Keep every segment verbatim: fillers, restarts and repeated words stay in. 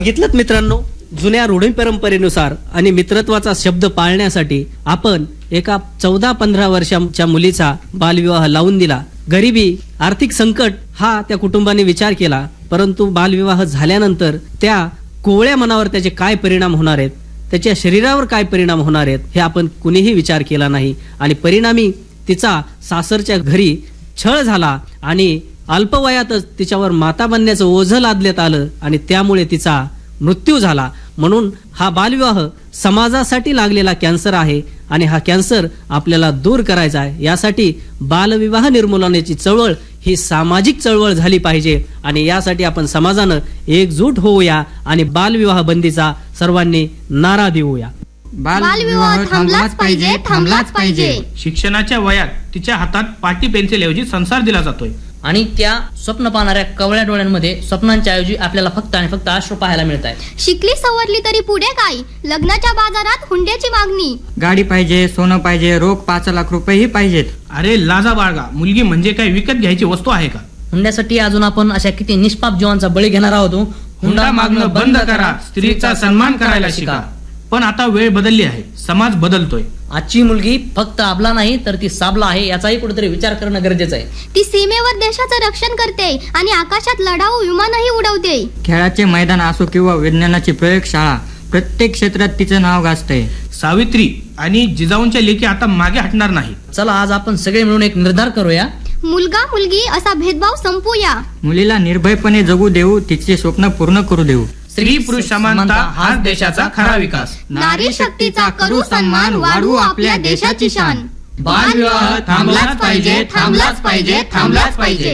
बघितलं मित्रांनो, जुन्या रूढी परंपरेनुसार आणि मित्रत्वाचा शब्द पाळण्यासाठी आपण एका चौदा पंधरा वर्षाच्या मुलीचा बालविवाह लावून दिला. गरिबी, आर्थिक संकट हा त्या कुटुंबाने विचार केला, परंतु बालविवाह झाल्यानंतर त्या कोवळ्या मनावर त्याचे काय परिणाम होणार आहेत, त्याच्या शरीरावर काय परिणाम होणार आहेत हे आपण कुणीही विचार केला नाही. आणि परिणामी तिचा सासरच्या घरी छळ झाला आणि अल्पवयातच तिच्यावर माता बनण्याचं ओझं लादण्यात आलं आणि त्यामुळे तिचा मृत्यू झाला. म्हणून हा बालविवाह समाजासाठी लागलेला कॅन्सर आहे आणि हा कॅन्सर आपल्याला दूर करायचा आहे. यासाठी बालविवाह निर्मूलनाची चळवळ ही सामाजिक चळवळ झाली पाहिजे आणि यासाठी आपण समाजानं एकजूट होऊया आणि बालविवाह बंदीचा सर्वांनी नारा देऊया. बालविवाह थांबलाच पाहिजे, थांबलाच पाहिजे. शिक्षणाच्या वयात तिच्या हातात पाटी पेन्सिल ऐवजी संसार दिला जातोय आणि त्या स्वप्न पाहणाऱ्या कवळ्या डोळ्यांमध्ये स्वप्नांच्या ऐवजी आपल्याला फक्त आणि फक्त अश्रू पाहायला मिळत आहे. शिकली सवरली तरी पुढे काय? लग्नाच्या बाजारात हुंड्याची मागणी. गाडी पाहिजे, सोनं पाहिजे, रोख पाच लाख रुपयेही पाहिजेत. अरे लाजा बाळगा, मुलगी म्हणजे काय विकत घ्यायची वस्तू आहे का? हुंड्यासाठी अजून आपण अशा किती निष्पाप जीवांचा बळी घेणार आहोत. हुंडा मागणं बंद करा, स्त्रीचा सन्मान करायला शिका. पण आता वेळ बदलली आहे, समाज बदलतोय. आजची मुलगी फक्त आपला नाही तर ती साबला आहे याचाही कुठेतरी विचार करणं गरजेचं आहे. ती सीमेवर देशाचं रक्षण करते आणि आकाशात लढाऊ विमानही उडवते. खेळाचे मैदान असो किंवा विज्ञानाची प्रयोगशाळा, प्रत्येक क्षेत्रात तिचं नाव गाजतंय. सावित्री आणि जिजाऊंच्या लेखी आता मागे हटणार नाही. चला आज आपण सगळे मिळून एक निर्धार करूया. मुलगा मुलगी असा भेदभाव संपूया. मुलीला निर्भयपणे जगू देऊ, तिचे स्वप्न पूर्ण करू देऊ. स्त्री पुरुष समानता हाच देशाचा खरा विकास. नारी शक्तीचा करू सन्मान, वाढवू आपल्या देशाची शान. बालविवाह थांबलाच पाहिजे, थांबलाच पाहिजे, थांबलाच पाहिजे.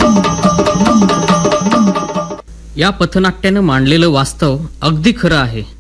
या पथनाट्यानं मांडलेलं वास्तव अगदी खरं आहे.